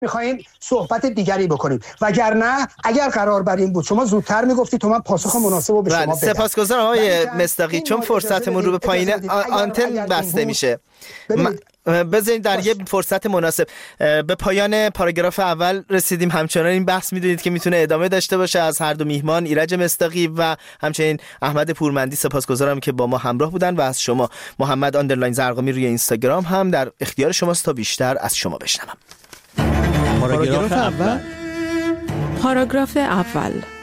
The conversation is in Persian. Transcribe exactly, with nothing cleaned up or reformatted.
میخواین صحبت دیگری بکنیم، وگرنه اگر قرار بر این بود شما زودتر میگفتید تو من پاسخ مناسب رو به شما بدم. سپاسگزارم آقای مصداقی، چون فرصتمون رو به پایین آنتن بسته میشه. بذارید در یه فرصت مناسب به پایان پاراگراف اول رسیدیم. همچنان این بحث میدونید که میتونه ادامه داشته باشه از هر دو میهمان، ایرج مصداقی و همچنین احمد پورمندی. سپاسگزارم که با ما همراه بودن و از شما محمد آندرلاین زرقامی روی اینستاگرام هم در اختیار شماست تا بیشتر از شما بشنوم. پاراگراف اول. پاراگراف اول